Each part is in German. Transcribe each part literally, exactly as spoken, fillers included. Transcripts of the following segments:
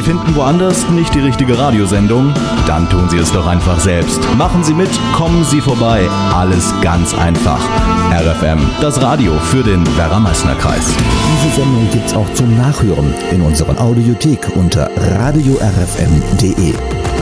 finden woanders nicht die richtige Radiosendung? Dann tun Sie es doch einfach selbst. Machen Sie mit, kommen Sie vorbei. Alles ganz einfach. R F M, das Radio für den Werra-Meißner-Kreis. Diese Sendung gibt's auch zum Nachhören in unserer Audiothek unter radio r f m punkt d e.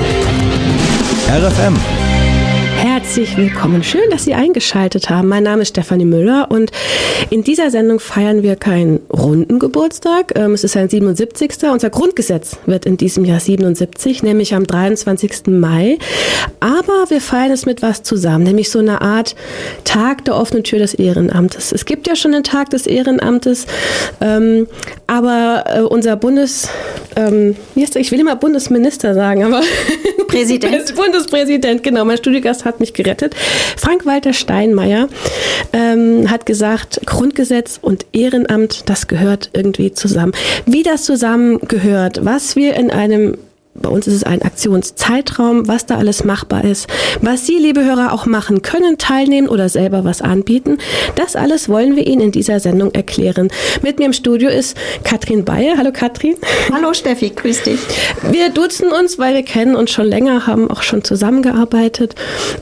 R F M. Herzlich willkommen. Schön, dass Sie eingeschaltet haben. Mein Name ist Stefanie Müller und in dieser Sendung feiern wir keinen runden Geburtstag. Es ist ein siebenundsiebzigster Unser Grundgesetz wird in diesem Jahr siebenundsiebzig, nämlich am dreiundzwanzigsten Mai. Aber wir feiern es mit was zusammen, nämlich so eine Art Tag der offenen Tür des Ehrenamtes. Es gibt ja schon den Tag des Ehrenamtes, ähm, aber äh, unser Bundes... Ähm, ich will immer Bundesminister sagen, aber... Präsident. Bundespräsident, genau. Mein Studiogast hat mich gerettet. Frank-Walter Steinmeier ähm, hat gesagt, Grundgesetz und Ehrenamt, das gehört irgendwie zusammen. Wie das zusammengehört, was wir in einem Bei uns ist es ein Aktionszeitraum, was da alles machbar ist, was Sie, liebe Hörer, auch machen können, teilnehmen oder selber was anbieten. Das alles wollen wir Ihnen in dieser Sendung erklären. Mit mir im Studio ist Katrin Beyer. Hallo Katrin. Hallo Steffi, grüß dich. Wir duzen uns, weil wir kennen uns schon länger, haben auch schon zusammengearbeitet.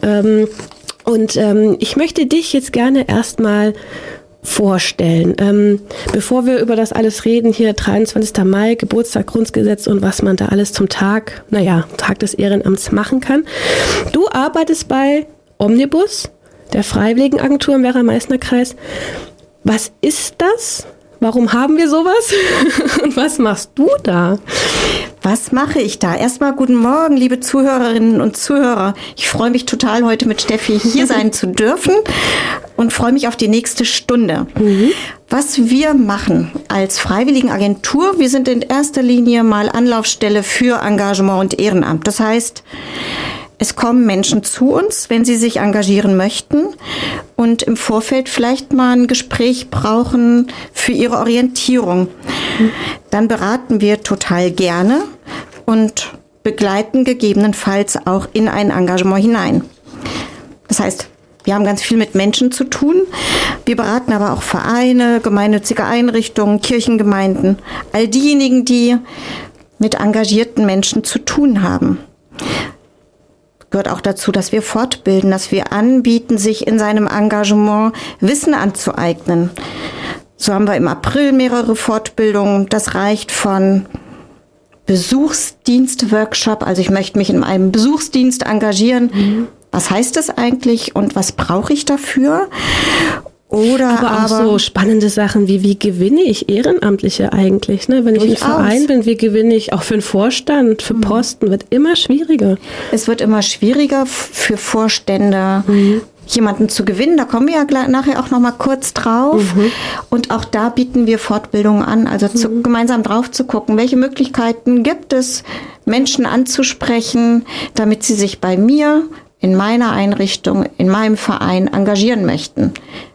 Und ich möchte dich jetzt gerne erstmal vorstellen. Ähm, bevor wir über das alles reden, hier dreiundzwanzigster Mai, Geburtstag, Grundgesetz und was man da alles zum Tag, naja, Tag des Ehrenamts machen kann. Du arbeitest bei Omnibus, der Freiwilligenagentur im Werra-Meißner-Kreis. Was ist das? Warum haben wir sowas? Und was machst du da? Was mache ich da? Erstmal guten Morgen, liebe Zuhörerinnen und Zuhörer. Ich freue mich total, heute mit Steffi hier sein zu dürfen und freue mich auf die nächste Stunde. Mhm. Was wir machen als Freiwilligenagentur, wir sind in erster Linie mal Anlaufstelle für Engagement und Ehrenamt. Das heißt, es kommen Menschen zu uns, wenn sie sich engagieren möchten und im Vorfeld vielleicht mal ein Gespräch brauchen für ihre Orientierung. Dann beraten wir total gerne und begleiten gegebenenfalls auch in ein Engagement hinein. Das heißt, wir haben ganz viel mit Menschen zu tun. Wir beraten aber auch Vereine, gemeinnützige Einrichtungen, Kirchengemeinden, all diejenigen, die mit engagierten Menschen zu tun haben. Gehört auch dazu, dass wir fortbilden, dass wir anbieten, sich in seinem Engagement Wissen anzueignen. So haben wir im April mehrere Fortbildungen. Das reicht von Besuchsdienst-Workshop, also ich möchte mich in einem Besuchsdienst engagieren. Mhm. Was heißt das eigentlich und was brauche ich dafür? Oder aber auch aber so spannende Sachen wie, wie gewinne ich Ehrenamtliche eigentlich? Ne? Wenn ich im Verein bin, wie gewinne ich auch für einen Vorstand, für Posten, wird immer schwieriger. Es wird immer schwieriger für Vorstände, mhm. jemanden zu gewinnen. Da kommen wir ja gleich, nachher auch noch mal kurz drauf. Mhm. Und auch da bieten wir Fortbildungen an, also zu, mhm. gemeinsam drauf zu gucken, welche Möglichkeiten gibt es, Menschen anzusprechen, damit sie sich bei mir, in meiner Einrichtung, in meinem Verein engagieren möchten.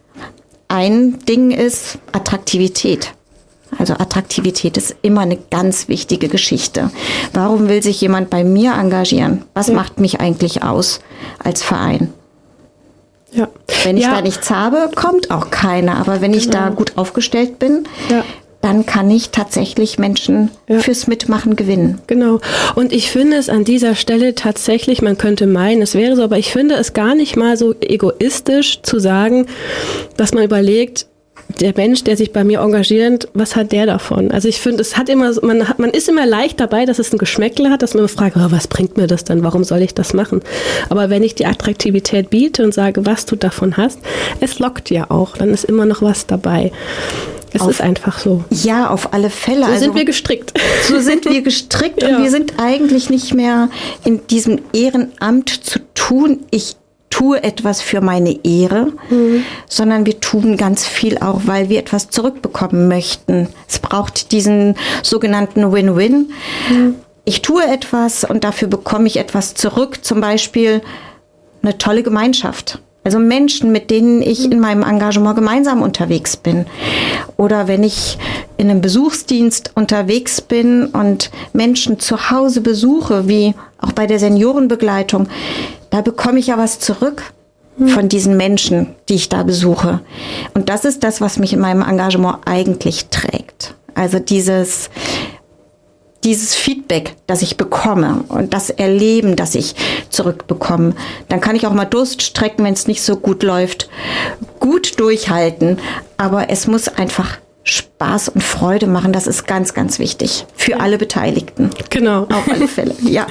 Ein Ding ist Attraktivität. Also Attraktivität ist immer eine ganz wichtige Geschichte. Warum will sich jemand bei mir engagieren? Was ja. macht mich eigentlich aus als Verein? Ja. Wenn ich ja. da nichts habe, kommt auch keiner. Aber wenn ich genau. da gut aufgestellt bin, ja. dann kann ich tatsächlich Menschen ja. fürs Mitmachen gewinnen. Genau. Und ich finde es an dieser Stelle tatsächlich, man könnte meinen, es wäre so, aber ich finde es gar nicht mal so egoistisch zu sagen, dass man überlegt, der Mensch, der sich bei mir engagiert, was hat der davon? Also ich finde, es hat immer, man hat, man ist immer leicht dabei, dass es ein Geschmäckle hat, dass man fragt, oh, was bringt mir das denn? Warum soll ich das machen? Aber wenn ich die Attraktivität biete und sage, was du davon hast, es lockt ja auch, dann ist immer noch was dabei. Es auf, ist einfach so. Ja, auf alle Fälle. So also, sind wir gestrickt. So sind wir gestrickt ja. und wir sind eigentlich nicht mehr in diesem Ehrenamt zu tun. Ich tue etwas für meine Ehre, mhm. sondern wir tun ganz viel auch, weil wir etwas zurückbekommen möchten. Es braucht diesen sogenannten Win-Win. Mhm. Ich tue etwas und dafür bekomme ich etwas zurück, zum Beispiel eine tolle Gemeinschaft. Also Menschen, mit denen ich in meinem Engagement gemeinsam unterwegs bin. Oder wenn ich in einem Besuchsdienst unterwegs bin und Menschen zu Hause besuche, wie auch bei der Seniorenbegleitung, da bekomme ich ja was zurück von diesen Menschen, die ich da besuche. Und das ist das, was mich in meinem Engagement eigentlich trägt. Also dieses, dieses Feedback, das ich bekomme und das Erleben, das ich zurückbekomme, dann kann ich auch mal Durststrecken, wenn es nicht so gut läuft, gut durchhalten. Aber es muss einfach Spaß und Freude machen. Das ist ganz, ganz wichtig für alle Beteiligten. Genau. Auf alle Fälle, ja.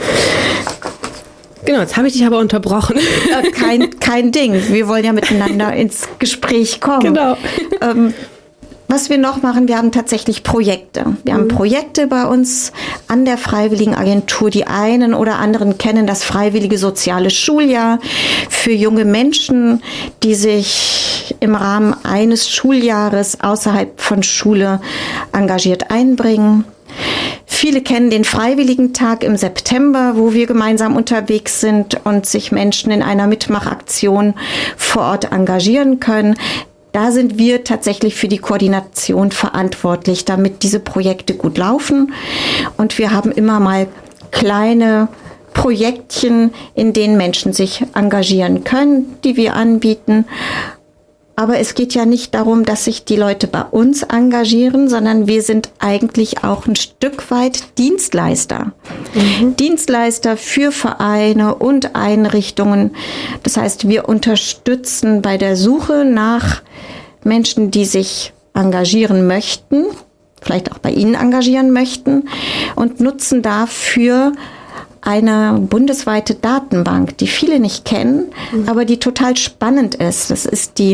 Genau, jetzt habe ich dich aber unterbrochen. Kein, kein Ding. Wir wollen ja miteinander ins Gespräch kommen. Genau. Ähm, was wir noch machen, wir haben tatsächlich Projekte. Wir haben Projekte bei uns an der Freiwilligenagentur. Die einen oder anderen kennen das freiwillige soziale Schuljahr für junge Menschen, die sich im Rahmen eines Schuljahres außerhalb von Schule engagiert einbringen. Viele kennen den Freiwilligentag im September, wo wir gemeinsam unterwegs sind und sich Menschen in einer Mitmachaktion vor Ort engagieren können. Da sind wir tatsächlich für die Koordination verantwortlich, damit diese Projekte gut laufen. Und wir haben immer mal kleine Projektchen, in denen Menschen sich engagieren können, die wir anbieten. Aber es geht ja nicht darum, dass sich die Leute bei uns engagieren, sondern wir sind eigentlich auch ein Stück weit Dienstleister. Mhm. Dienstleister für Vereine und Einrichtungen. Das heißt, wir unterstützen bei der Suche nach Menschen, die sich engagieren möchten, vielleicht auch bei Ihnen engagieren möchten und nutzen dafür eine bundesweite Datenbank, die viele nicht kennen, mhm. aber die total spannend ist. Das ist die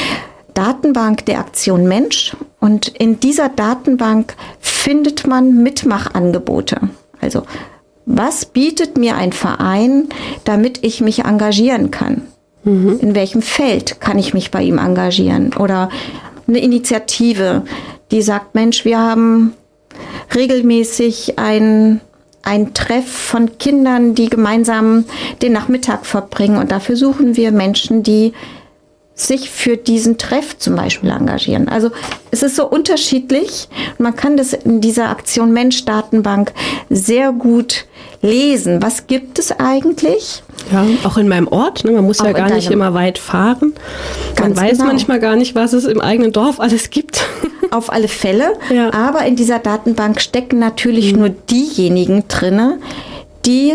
Datenbank der Aktion Mensch. Und in dieser Datenbank findet man Mitmachangebote. Also, was bietet mir ein Verein, damit ich mich engagieren kann? Mhm. In welchem Feld kann ich mich bei ihm engagieren? Oder eine Initiative, die sagt, Mensch, wir haben regelmäßig ein Ein Treff von Kindern, die gemeinsam den Nachmittag verbringen. Und dafür suchen wir Menschen, die sich für diesen Treff zum Beispiel engagieren. Also es ist so unterschiedlich. Man kann das in dieser Aktion Mensch-Datenbank sehr gut lesen. Was gibt es eigentlich? Ja, auch in meinem Ort. Ne? Man muss auch ja gar nicht immer weit fahren. Man weiß genau. manchmal gar nicht, was es im eigenen Dorf alles gibt. Auf alle Fälle. Ja. Aber in dieser Datenbank stecken natürlich mhm. nur diejenigen drinne, die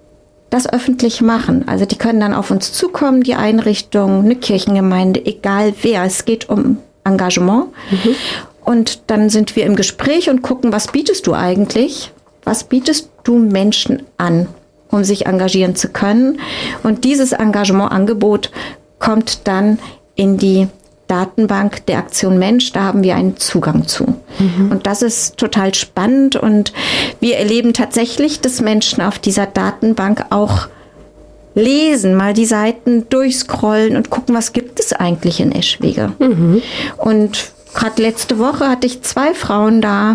das öffentlich machen. Also die können dann auf uns zukommen, die Einrichtung, eine Kirchengemeinde, egal wer. Es geht um Engagement. Mhm. Und dann sind wir im Gespräch und gucken, was bietest du eigentlich? Was bietest du Menschen an, um sich engagieren zu können? Und dieses Engagementangebot kommt dann in die Datenbank der Aktion Mensch, da haben wir einen Zugang zu. Mhm. Und das ist total spannend und wir erleben tatsächlich, dass Menschen auf dieser Datenbank auch lesen, mal die Seiten durchscrollen und gucken, was gibt es eigentlich in Eschwege. Mhm. Und gerade letzte Woche hatte ich zwei Frauen da.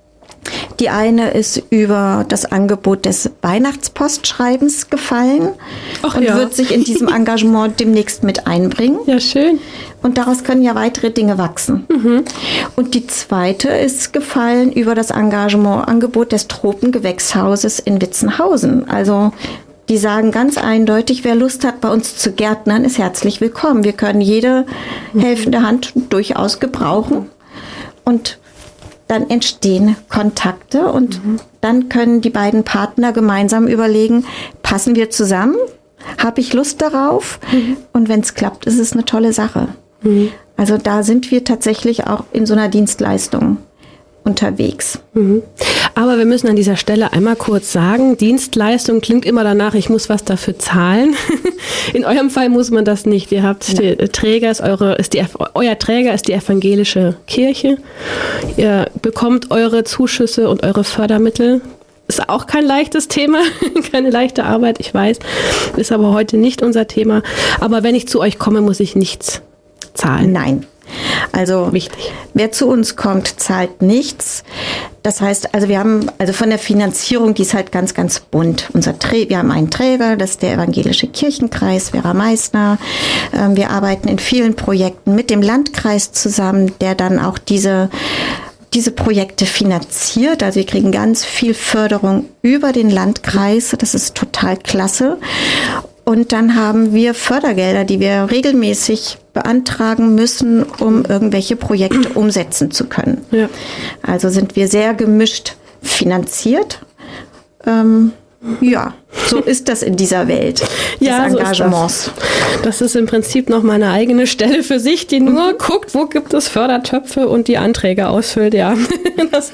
Die eine ist über das Angebot des Weihnachtspostschreibens gefallen Ach und ja. wird sich in diesem Engagement demnächst mit einbringen. Ja, schön. Und daraus können ja weitere Dinge wachsen. Mhm. Und die zweite ist gefallen über das Engagementangebot des Tropengewächshauses in Witzenhausen. Also die sagen ganz eindeutig, wer Lust hat, bei uns zu gärtnern, ist herzlich willkommen. Wir können jede mhm. helfende Hand durchaus gebrauchen. Und dann entstehen Kontakte und mhm. dann können die beiden Partner gemeinsam überlegen, passen wir zusammen? Habe ich Lust darauf? Mhm. Und wenn es klappt, ist es eine tolle Sache. Mhm. Also da sind wir tatsächlich auch in so einer Dienstleistung unterwegs. Mhm. Aber wir müssen an dieser Stelle einmal kurz sagen, Dienstleistung klingt immer danach, ich muss was dafür zahlen. In eurem Fall muss man das nicht. Ihr habt ja. die Träger, ist eure, ist die, euer Träger ist die evangelische Kirche. Ihr bekommt eure Zuschüsse und eure Fördermittel. Ist auch kein leichtes Thema, keine leichte Arbeit, ich weiß. Ist aber heute nicht unser Thema. Aber wenn ich zu euch komme, muss ich nichts zahlen. Nein. Also wichtig. Wer zu uns kommt, zahlt nichts. Das heißt, also wir haben also von der Finanzierung, die ist halt ganz, ganz bunt. Unser Trä- wir haben einen Träger, das ist der Evangelische Kirchenkreis, Vera Meissner. Ähm, wir arbeiten in vielen Projekten mit dem Landkreis zusammen, der dann auch diese diese Projekte finanziert. Also wir kriegen ganz viel Förderung über den Landkreis. Das ist total klasse. Und dann haben wir Fördergelder, die wir regelmäßig beantragen müssen, um irgendwelche Projekte umsetzen zu können. Ja. Also sind wir sehr gemischt finanziert. Ähm, ja, so ist das in dieser Welt ja, des Engagements. So ist das. das ist im Prinzip noch mal eine eigene Stelle für sich, die nur mhm. guckt, wo gibt es Fördertöpfe und die Anträge ausfüllt. Ja, das,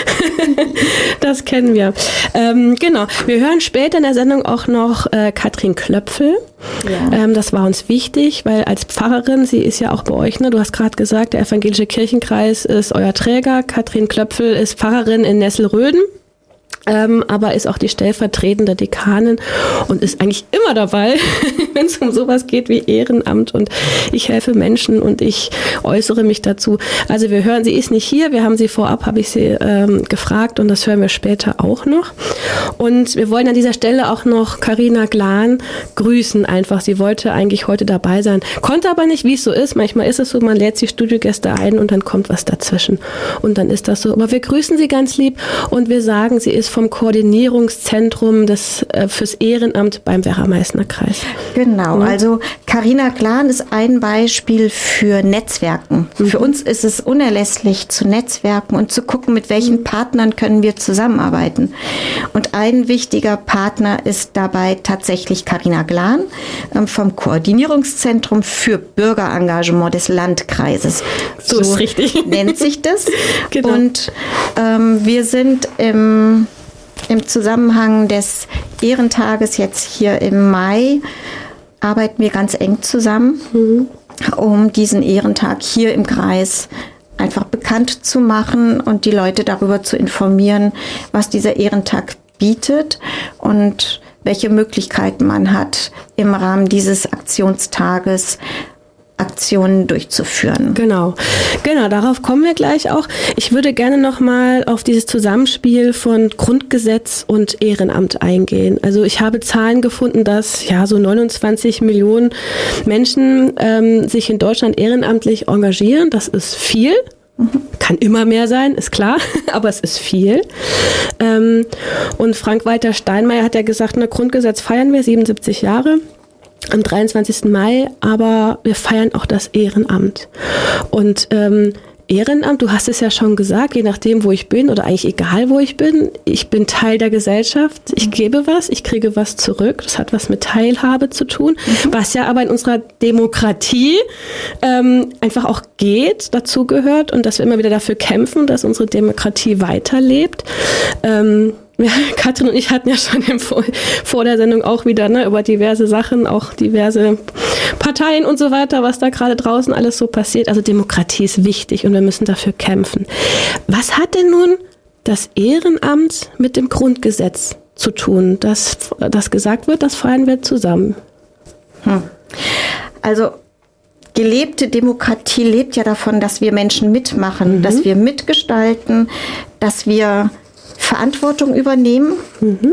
das kennen wir. Ähm, genau, wir hören später in der Sendung auch noch äh, Katrin Klöpfel. Ja. Ähm, das war uns wichtig, weil als Pfarrerin, sie ist ja auch bei euch, ne? Du hast gerade gesagt, der evangelische Kirchenkreis ist euer Träger. Katrin Klöpfel ist Pfarrerin in Nesselröden. Ähm, aber ist auch die stellvertretende Dekanin und ist eigentlich immer dabei, wenn es um sowas geht wie Ehrenamt und ich helfe Menschen und ich äußere mich dazu. Also wir hören, sie ist nicht hier, wir haben sie vorab, habe ich sie ähm, gefragt und das hören wir später auch noch. Und wir wollen an dieser Stelle auch noch Carina Glan grüßen einfach. Sie wollte eigentlich heute dabei sein, konnte aber nicht, wie es so ist. Manchmal ist es so, man lädt die Studiogäste ein und dann kommt was dazwischen und dann ist das so. Aber wir grüßen sie ganz lieb und wir sagen, sie ist vom Koordinierungszentrum des, äh, fürs Ehrenamt beim Werra-Meißner-Kreis. Genau, ja. Also Carina Glan ist ein Beispiel für Netzwerken. Mhm. Für uns ist es unerlässlich zu netzwerken und zu gucken, mit welchen mhm. Partnern können wir zusammenarbeiten. Und ein wichtiger Partner ist dabei tatsächlich Carina Glan ähm, vom Koordinierungszentrum für Bürgerengagement des Landkreises. So, so ist richtig. Nennt sich das. Genau. Und ähm, wir sind im Im Zusammenhang des Ehrentages jetzt hier im Mai arbeiten wir ganz eng zusammen, mhm. um diesen Ehrentag hier im Kreis einfach bekannt zu machen und die Leute darüber zu informieren, was dieser Ehrentag bietet und welche Möglichkeiten man hat, im Rahmen dieses Aktionstages Aktionen durchzuführen. Genau, genau, darauf kommen wir gleich auch. Ich würde gerne noch mal auf dieses Zusammenspiel von Grundgesetz und Ehrenamt eingehen. Also ich habe Zahlen gefunden, dass ja so neunundzwanzig Millionen Menschen ähm, sich in Deutschland ehrenamtlich engagieren. Das ist viel. Mhm. Kann immer mehr sein, ist klar, aber es ist viel. Ähm, und Frank-Walter Steinmeier hat ja gesagt, na, Grundgesetz feiern wir siebenundsiebzig Jahre. Am dreiundzwanzigsten Mai, aber wir feiern auch das Ehrenamt. Und ähm, Ehrenamt, du hast es ja schon gesagt, je nachdem, wo ich bin oder eigentlich egal, wo ich bin, ich bin Teil der Gesellschaft, ich gebe was, ich kriege was zurück, das hat was mit Teilhabe zu tun, mhm. was ja aber in unserer Demokratie ähm, einfach auch geht, dazu gehört und dass wir immer wieder dafür kämpfen, dass unsere Demokratie weiterlebt. Ähm, Ja, Katrin und ich hatten ja schon im Vor, vor der Sendung auch wieder ne, über diverse Sachen, auch diverse Parteien und so weiter, was da gerade draußen alles so passiert. Also Demokratie ist wichtig und wir müssen dafür kämpfen. Was hat denn nun das Ehrenamt mit dem Grundgesetz zu tun, dass, dass gesagt wird, das feiern wir zusammen? Hm. Also gelebte Demokratie lebt ja davon, dass wir Menschen mitmachen, mhm. dass wir mitgestalten, dass wir Verantwortung übernehmen. Mhm.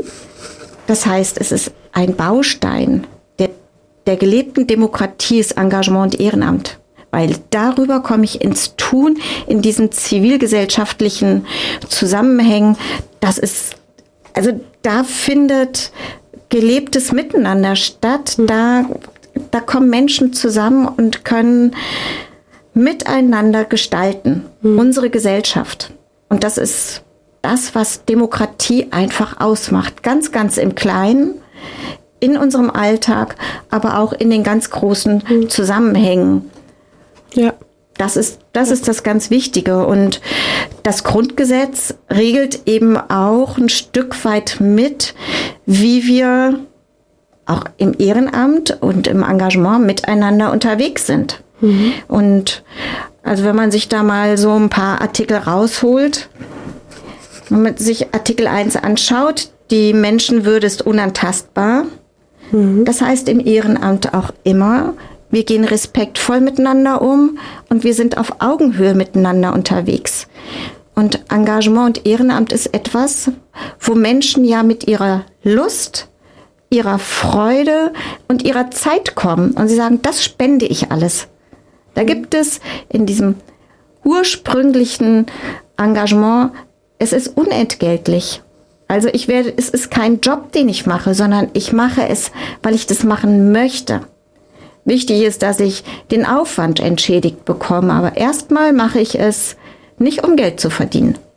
Das heißt, es ist ein Baustein der, der gelebten Demokratie, ist Engagement und Ehrenamt. Weil darüber komme ich ins Tun, in diesen zivilgesellschaftlichen Zusammenhängen. Das ist, also da findet gelebtes Miteinander statt. Mhm. Da, da kommen Menschen zusammen und können miteinander gestalten, mhm. unsere Gesellschaft. Und das ist das, was Demokratie einfach ausmacht. Ganz, ganz im Kleinen, in unserem Alltag, aber auch in den ganz großen mhm. Zusammenhängen. Ja. Das ist, das ist das ganz Wichtige. Und das Grundgesetz regelt eben auch ein Stück weit mit, wie wir auch im Ehrenamt und im Engagement miteinander unterwegs sind. Mhm. Und also wenn man sich da mal so ein paar Artikel rausholt, wenn man sich Artikel eins anschaut, die Menschenwürde ist unantastbar. Mhm. Das heißt im Ehrenamt auch immer, wir gehen respektvoll miteinander um und wir sind auf Augenhöhe miteinander unterwegs. Und Engagement und Ehrenamt ist etwas, wo Menschen ja mit ihrer Lust, ihrer Freude und ihrer Zeit kommen. Und sie sagen, das spende ich alles. Da gibt es in diesem ursprünglichen Engagement, es ist unentgeltlich. Also ich werde, es ist kein Job, den ich mache, sondern ich mache es, weil ich das machen möchte. Wichtig ist, dass ich den Aufwand entschädigt bekomme, aber erstmal mache ich es nicht, um Geld zu verdienen.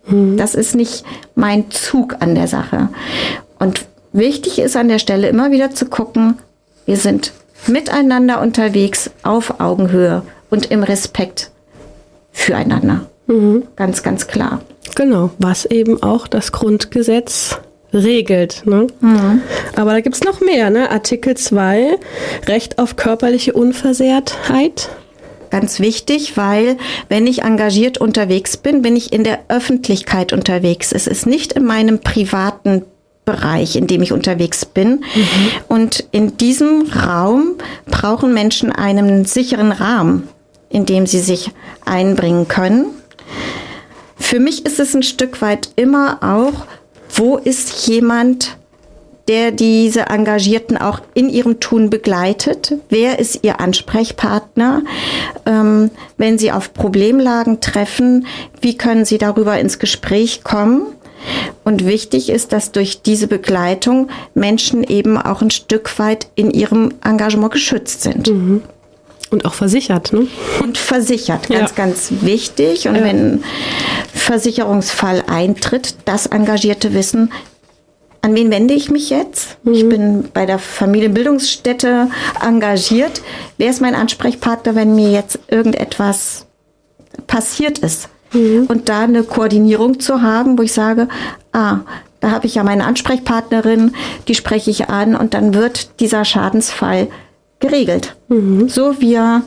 Mhm. Das ist nicht mein Zug an der Sache. Und wichtig ist an der Stelle immer wieder zu gucken, wir sind miteinander unterwegs auf Augenhöhe und im Respekt füreinander. Mhm. Ganz, ganz klar. Genau, was eben auch das Grundgesetz regelt. Ne? Mhm. Aber da gibt es noch mehr. Ne? Artikel zwei, Recht auf körperliche Unversehrtheit. Ganz wichtig, weil wenn ich engagiert unterwegs bin, bin ich in der Öffentlichkeit unterwegs. Es ist nicht in meinem privaten Bereich, in dem ich unterwegs bin. Mhm. Und in diesem Raum brauchen Menschen einen sicheren Rahmen, in dem sie sich einbringen können. Für mich ist es ein Stück weit immer auch, wo ist jemand, der diese Engagierten auch in ihrem Tun begleitet? Wer ist ihr Ansprechpartner? Ähm, wenn sie auf Problemlagen treffen, wie können sie darüber ins Gespräch kommen? Und wichtig ist, dass durch diese Begleitung Menschen eben auch ein Stück weit in ihrem Engagement geschützt sind. Mhm. Und auch versichert, ne? Und versichert, ganz, ja. ganz wichtig. Und ja. wenn ein Versicherungsfall eintritt, das Engagierte wissen, an wen wende ich mich jetzt? Mhm. Ich bin bei der Familienbildungsstätte engagiert. Wer ist mein Ansprechpartner, wenn mir jetzt irgendetwas passiert ist? Mhm. Und da eine Koordinierung zu haben, wo ich sage, ah, da habe ich ja meine Ansprechpartnerin, die spreche ich an und dann wird dieser Schadensfall geregelt. Mhm. So wie er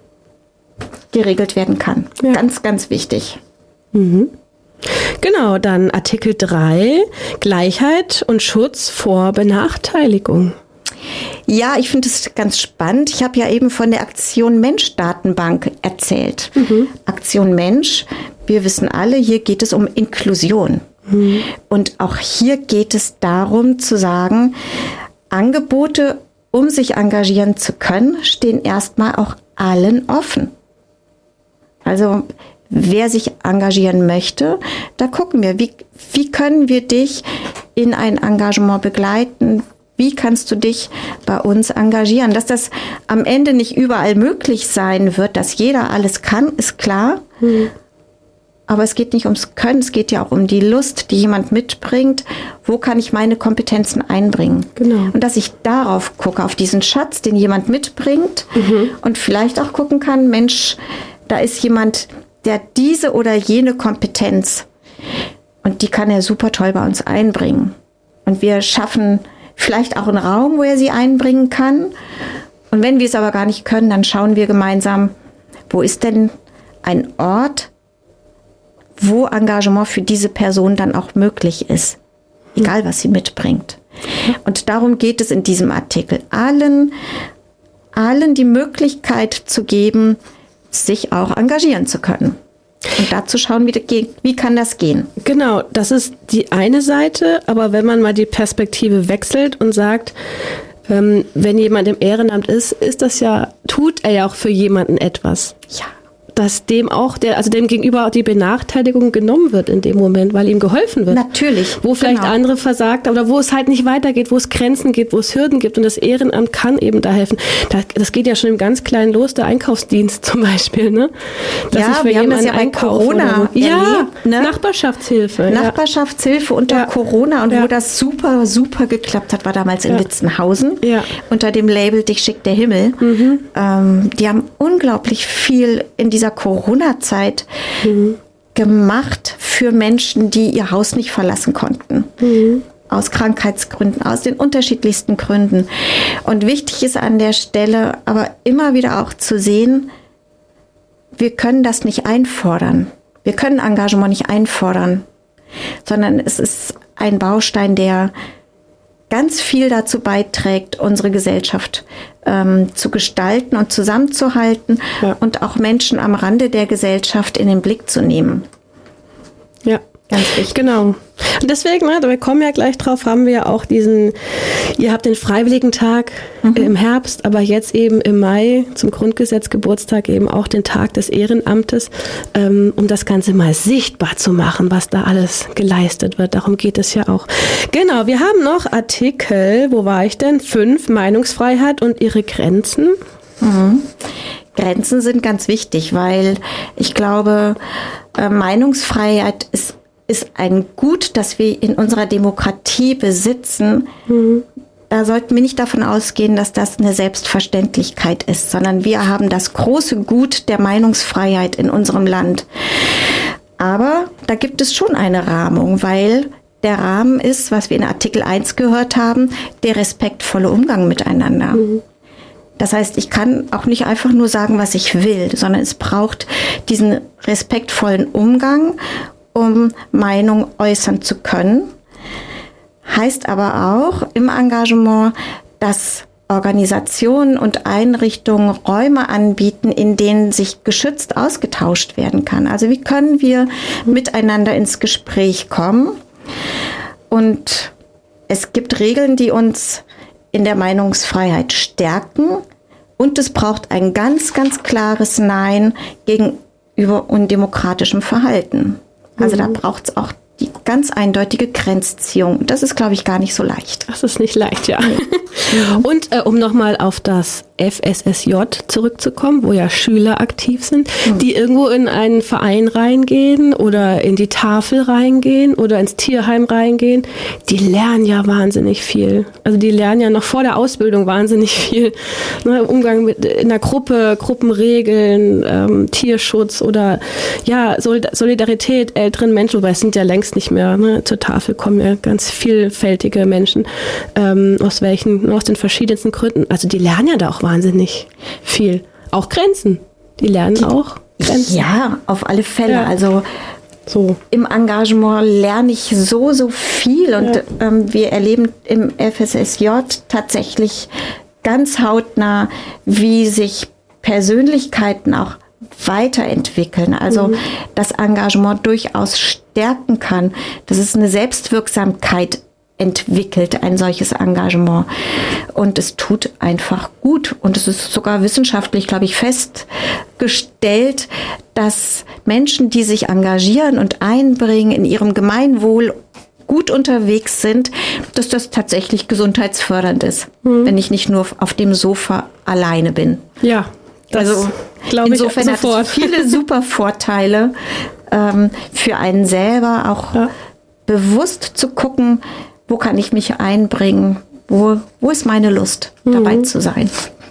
geregelt werden kann. Ja. Ganz, ganz wichtig. Mhm. Genau, dann Artikel drei, Gleichheit und Schutz vor Benachteiligung. Ja, ich finde es ganz spannend. Ich habe ja eben von der Aktion Mensch Datenbank erzählt. Mhm. Aktion Mensch, wir wissen alle, hier geht es um Inklusion. Mhm. Und auch hier geht es darum zu sagen, Angebote, um sich engagieren zu können, stehen erstmal auch allen offen. Also wer sich engagieren möchte, da gucken wir, wie, wie können wir dich in ein Engagement begleiten? Wie kannst du dich bei uns engagieren? Dass das am Ende nicht überall möglich sein wird, dass jeder alles kann, ist klar. Mhm. Aber es geht nicht ums Können, es geht ja auch um die Lust, die jemand mitbringt. Wo kann ich meine Kompetenzen einbringen? Genau. Und dass ich darauf gucke, auf diesen Schatz, den jemand mitbringt mhm. und vielleicht auch gucken kann, Mensch, da ist jemand, der diese oder jene Kompetenz und die kann er super toll bei uns einbringen. Und wir schaffen vielleicht auch einen Raum, wo er sie einbringen kann. Und wenn wir es aber gar nicht können, dann schauen wir gemeinsam, wo ist denn ein Ort, wo Engagement für diese Person dann auch möglich ist, egal was sie mitbringt. Und darum geht es in diesem Artikel, allen, allen die Möglichkeit zu geben, sich auch engagieren zu können. Und dazu schauen, wie, wie kann das gehen? Genau, das ist die eine Seite, aber wenn man mal die Perspektive wechselt und sagt, ähm, wenn jemand im Ehrenamt ist, ist das ja, tut er ja auch für jemanden etwas. Ja. Dass dem auch, der, also dem gegenüber auch die Benachteiligung genommen wird in dem Moment, weil ihm geholfen wird. Natürlich. Wo vielleicht genau. andere versagt oder wo es halt nicht weitergeht, wo es Grenzen gibt, wo es Hürden gibt und das Ehrenamt kann eben da helfen. Das, das geht ja schon im ganz kleinen los, der Einkaufsdienst zum Beispiel, ne? Dass ja, ich für wir haben das ja bei Corona so. Ja, erlebt, ne? Nachbarschaftshilfe. Nachbarschaftshilfe ja. unter ja. Corona und ja. wo das super, super geklappt hat, war damals in ja. Litzenhausen ja. unter dem Label Dich schickt der Himmel. Mhm. Ähm, die haben unglaublich viel in dieser Corona-Zeit mhm. gemacht für Menschen, die ihr Haus nicht verlassen konnten. Mhm. Aus Krankheitsgründen, aus den unterschiedlichsten Gründen. Und wichtig ist an der Stelle aber immer wieder auch zu sehen, wir können das nicht einfordern. Wir können Engagement nicht einfordern, sondern es ist ein Baustein, der ganz viel dazu beiträgt, unsere Gesellschaft ähm, zu gestalten und zusammenzuhalten ja. und auch Menschen am Rande der Gesellschaft in den Blick zu nehmen. Ja, ganz wichtig. Genau. Und deswegen, ne, wir kommen ja gleich drauf, haben wir ja auch diesen, ihr habt den Freiwilligentag mhm. im Herbst, aber jetzt eben im Mai zum Grundgesetzgeburtstag eben auch den Tag des Ehrenamtes, ähm, um das Ganze mal sichtbar zu machen, was da alles geleistet wird. Darum geht es ja auch. Genau, wir haben noch Artikel, wo war ich denn? Fünf, Meinungsfreiheit und ihre Grenzen. Mhm. Grenzen sind ganz wichtig, weil ich glaube, äh, Meinungsfreiheit ist ist ein Gut, das wir in unserer Demokratie besitzen. Mhm. Da sollten wir nicht davon ausgehen, dass das eine Selbstverständlichkeit ist, sondern wir haben das große Gut der Meinungsfreiheit in unserem Land. Aber da gibt es schon eine Rahmung, weil der Rahmen ist, was wir in Artikel eins gehört haben, der respektvolle Umgang miteinander. Mhm. Das heißt, ich kann auch nicht einfach nur sagen, was ich will, sondern es braucht diesen respektvollen Umgang, um Meinung äußern zu können. Heißt aber auch im Engagement, dass Organisationen und Einrichtungen Räume anbieten, in denen sich geschützt ausgetauscht werden kann. Also wie können wir miteinander ins Gespräch kommen? Und es gibt Regeln, die uns in der Meinungsfreiheit stärken. Und es braucht ein ganz, ganz klares Nein gegenüber undemokratischem Verhalten. Also mhm. da braucht es auch die ganz eindeutige Grenzziehung. Das ist, glaube ich, gar nicht so leicht. Das ist nicht leicht, ja. Mhm. Und äh, um nochmal auf das F S S J zurückzukommen, wo ja Schüler aktiv sind, mhm. die irgendwo in einen Verein reingehen oder in die Tafel reingehen oder ins Tierheim reingehen, die lernen ja wahnsinnig viel. Also die lernen ja noch vor der Ausbildung wahnsinnig viel. Ne, Umgang mit in der Gruppe, Gruppenregeln, ähm, Tierschutz oder ja Solidarität älteren Menschen, wobei es sind ja längst nicht mehr. Ne? Zur Tafel kommen ja ganz vielfältige Menschen, ähm, aus welchen, aus den verschiedensten Gründen. Also die lernen ja da auch wahnsinnig viel. Auch Grenzen. Die lernen auch Grenzen. Ja, auf alle Fälle. Ja. Also so. Im Engagement lerne ich so, so viel. Und ja. ähm, wir erleben im F S S J tatsächlich ganz hautnah, wie sich Persönlichkeiten auch weiterentwickeln. Also mhm. das Engagement durchaus stärken kann. Das ist eine Selbstwirksamkeit entwickelt, ein solches Engagement. Und es tut einfach gut. Und es ist sogar wissenschaftlich, glaube ich, festgestellt, dass Menschen, die sich engagieren und einbringen, in ihrem Gemeinwohl gut unterwegs sind, dass das tatsächlich gesundheitsfördernd ist, mhm. wenn ich nicht nur auf dem Sofa alleine bin. Ja, das also glaube ich insofern sofort. Hat es viele super Vorteile ähm, für einen selber, auch ja. bewusst zu gucken, wo kann ich mich einbringen, wo, wo ist meine Lust, mhm. dabei zu sein.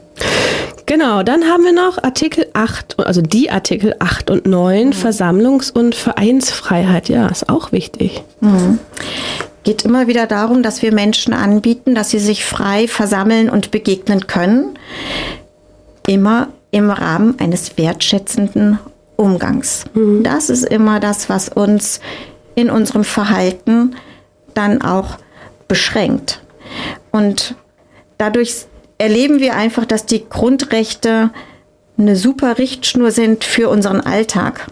Genau, dann haben wir noch Artikel acht, also die Artikel acht und neun, mhm. Versammlungs- und Vereinsfreiheit. Ja, ist auch wichtig. Mhm. Geht immer wieder darum, dass wir Menschen anbieten, dass sie sich frei versammeln und begegnen können. Immer im Rahmen eines wertschätzenden Umgangs. Mhm. Das ist immer das, was uns in unserem Verhalten dann auch beschränkt. Und dadurch erleben wir einfach, dass die Grundrechte eine super Richtschnur sind für unseren Alltag.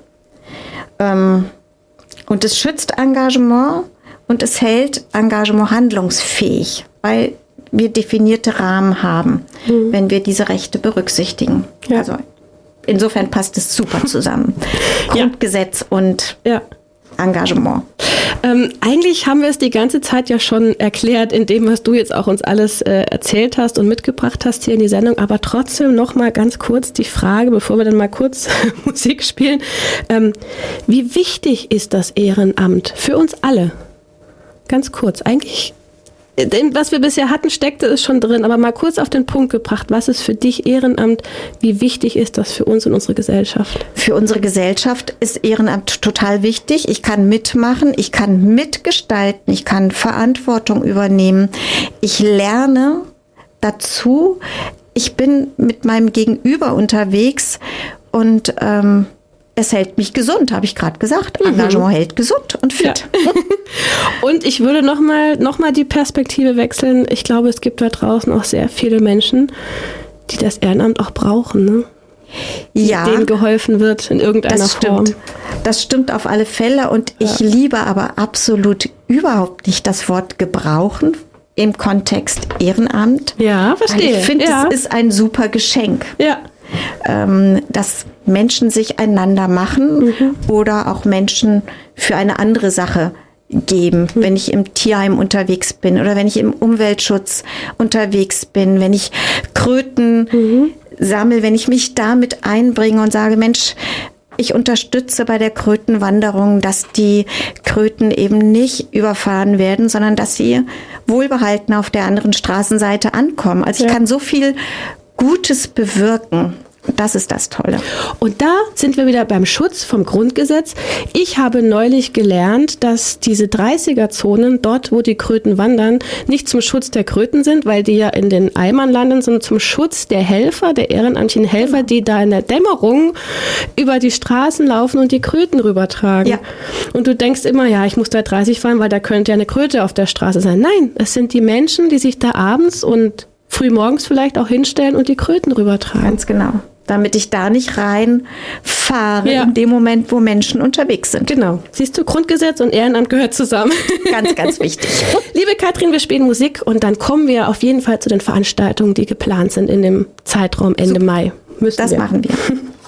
Ähm, und es schützt Engagement und es hält Engagement handlungsfähig, weil wir definierte Rahmen haben, mhm. wenn wir diese Rechte berücksichtigen. Ja. Also insofern passt es super zusammen. Grundgesetz ja. und ja. Engagement. Ähm, eigentlich haben wir es die ganze Zeit ja schon erklärt, in dem, was du jetzt auch uns alles äh, erzählt hast und mitgebracht hast hier in die Sendung. Aber trotzdem noch mal ganz kurz die Frage, bevor wir dann mal kurz Musik spielen. Ähm, wie wichtig ist das Ehrenamt für uns alle? Ganz kurz. Eigentlich, was wir bisher hatten, steckte es schon drin. Aber mal kurz auf den Punkt gebracht. Was ist für dich Ehrenamt? Wie wichtig ist das für uns und unsere Gesellschaft? Für unsere Gesellschaft ist Ehrenamt total wichtig. Ich kann mitmachen, ich kann mitgestalten, ich kann Verantwortung übernehmen. Ich lerne dazu. Ich bin mit meinem Gegenüber unterwegs und ähm, es hält mich gesund, habe ich gerade gesagt. Mhm. Engagement hält gesund und fit. Ja. Und ich würde nochmal noch mal die Perspektive wechseln. Ich glaube, es gibt da draußen auch sehr viele Menschen, die das Ehrenamt auch brauchen, ne? Ja, denen geholfen wird in irgendeiner das Form. Stimmt. Das stimmt auf alle Fälle. Und ja. ich liebe aber absolut überhaupt nicht das Wort gebrauchen im Kontext Ehrenamt. Ja, verstehe. Ich finde, ja. es ist ein super Geschenk. Ja. Ähm, dass Menschen sich einander machen mhm. oder auch Menschen für eine andere Sache geben. Mhm. Wenn ich im Tierheim unterwegs bin oder wenn ich im Umweltschutz unterwegs bin, wenn ich Kröten mhm. sammle, wenn ich mich damit einbringe und sage, Mensch, Ich unterstütze bei der Krötenwanderung, dass die Kröten eben nicht überfahren werden, sondern dass sie wohlbehalten auf der anderen Straßenseite ankommen. Also ich Ja. kann so viel Gutes bewirken. Das ist das Tolle. Und da sind wir wieder beim Schutz vom Grundgesetz. Ich habe neulich gelernt, dass diese dreißiger-Zonen, dort wo die Kröten wandern, nicht zum Schutz der Kröten sind, weil die ja in den Eimern landen, sondern zum Schutz der Helfer, der ehrenamtlichen Helfer, die da in der Dämmerung über die Straßen laufen und die Kröten rübertragen. Ja. Und du denkst immer, ja, ich muss da dreißig fahren, weil da könnte ja eine Kröte auf der Straße sein. Nein, es sind die Menschen, die sich da abends und frühmorgens vielleicht auch hinstellen und die Kröten rübertragen. Ganz genau. Damit ich da nicht reinfahre Ja. in dem Moment, wo Menschen unterwegs sind. Genau. Siehst du, Grundgesetz und Ehrenamt gehört zusammen. Ganz, ganz wichtig. Liebe Katrin, wir spielen Musik und dann kommen wir auf jeden Fall zu den Veranstaltungen, die geplant sind in dem Zeitraum Ende Mai. Müssen Das wir. machen wir.